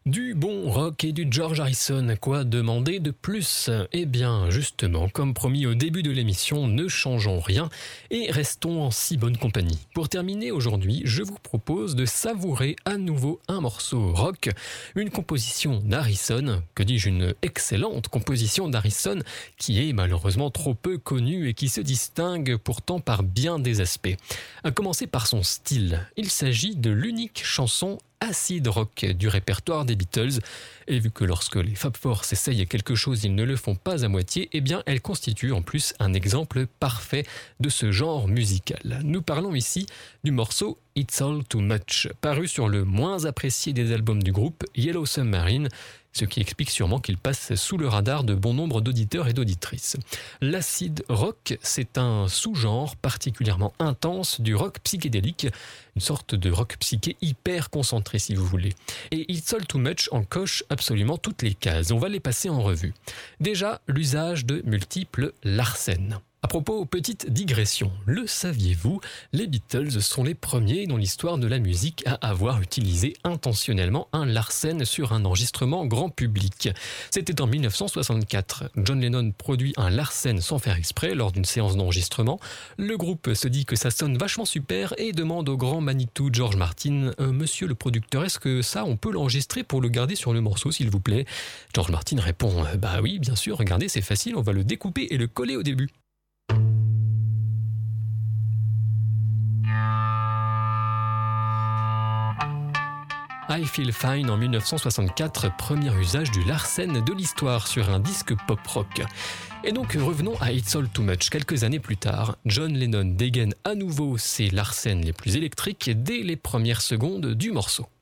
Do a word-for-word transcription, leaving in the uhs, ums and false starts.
Du bon rock et du George Harrison, quoi demander de plus ? Eh bien, justement, comme promis au début de l'émission, ne changeons rien et restons en si bonne compagnie. Pour terminer aujourd'hui, je vous propose de savourer à nouveau un morceau rock, une composition d'Harrison, que dis-je, une excellente composition d'Harrison, qui est malheureusement trop peu connue et qui se distingue pourtant par bien des aspects. À commencer par son style, il s'agit de l'unique chanson acid rock du répertoire des Beatles, et vu que lorsque les Fab Four essayent quelque chose, ils ne le font pas à moitié, eh bien elle constitue en plus un exemple parfait de ce genre musical. Nous parlons ici du morceau It's All Too Much, paru sur le moins apprécié des albums du groupe, Yellow Submarine, ce qui explique sûrement qu'il passe sous le radar de bon nombre d'auditeurs et d'auditrices. L'acid rock, c'est un sous-genre particulièrement intense du rock psychédélique, une sorte de rock psyché hyper concentré si vous voulez. Et It's All Too Much en coche absolument toutes les cases. On va les passer en revue. Déjà, l'usage de multiples Larsen. À propos, petite digression, le saviez-vous, les Beatles sont les premiers dans l'histoire de la musique à avoir utilisé intentionnellement un Larsen sur un enregistrement grand public. C'était en dix-neuf cent soixante-quatre. John Lennon produit un Larsen sans faire exprès lors d'une séance d'enregistrement. Le groupe se dit que ça sonne vachement super et demande au grand Manitou George Martin euh, « Monsieur le producteur, est-ce que ça, on peut l'enregistrer pour le garder sur le morceau, s'il vous plaît ?» George Martin répond « Bah oui, bien sûr, regardez, c'est facile, on va le découper et le coller au début. » I Feel Fine en dix-neuf cent soixante-quatre, premier usage du Larsen de l'histoire sur un disque pop-rock. Et donc revenons à It's All Too Much. Quelques années plus tard, John Lennon dégaine à nouveau ses Larsen les plus électriques dès les premières secondes du morceau.